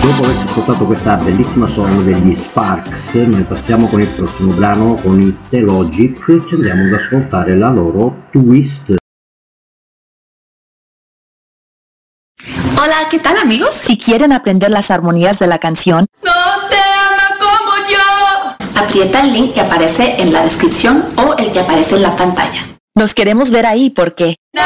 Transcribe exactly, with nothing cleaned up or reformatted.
Dopo aver ascoltato questa bellissima song degli Sparks, noi passiamo con il prossimo brano con i The Logic, ci andiamo ad ascoltare la loro Twist. Hola, ¿qué tal amigos? Si quieren aprender las armonías de la canción No te ama como yo, aprieta el link que aparece en la descripción o el que aparece en la pantalla. Nos queremos ver ahí porque na